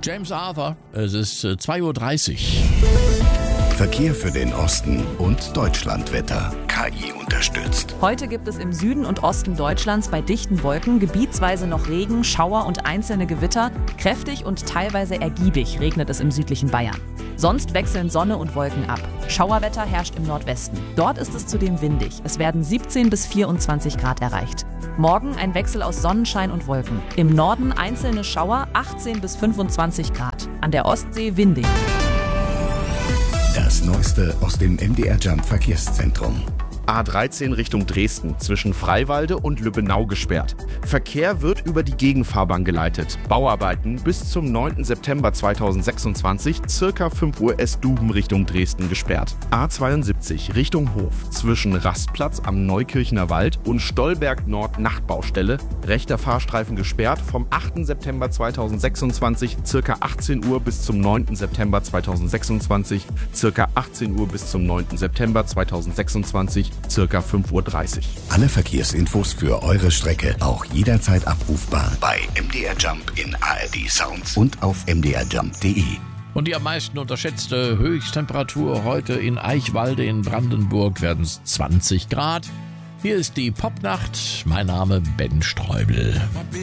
James Arthur, es ist 2:30 Uhr. Verkehr für den Osten und Deutschlandwetter. KI unterstützt. Heute gibt es im Süden und Osten Deutschlands bei dichten Wolken gebietsweise noch Regen, Schauer und einzelne Gewitter. Kräftig und teilweise ergiebig regnet es im südlichen Bayern. Sonst wechseln Sonne und Wolken ab. Schauerwetter herrscht im Nordwesten. Dort ist es zudem windig. Es werden 17 bis 24 Grad erreicht. Morgen ein Wechsel aus Sonnenschein und Wolken. Im Norden einzelne Schauer, 18 bis 25 Grad. An der Ostsee windig. Das Neueste aus dem MDR Jump Verkehrszentrum. A13 Richtung Dresden, zwischen Freiwalde und Lübbenau gesperrt. Verkehr wird über die Gegenfahrbahn geleitet. Bauarbeiten bis zum 9. September 2026, circa 5 Uhr Esduben Richtung Dresden gesperrt. A72 Richtung Hof, zwischen Rastplatz am Neukirchener Wald und Stolberg Nord Nachtbaustelle. Rechter Fahrstreifen gesperrt vom 8. September 2026, circa 18 Uhr bis zum 9. September 2026, circa 18 Uhr bis zum 9. September 2026, circa 5:30 Uhr. Alle Verkehrsinfos für eure Strecke auch jederzeit abrufbar bei MDR Jump in ARD Sounds und auf mdrjump.de. Und die am meisten unterschätzte Höchsttemperatur heute in Eichwalde in Brandenburg werden es 20 Grad. Hier ist die Popnacht. Mein Name Ben Streubel.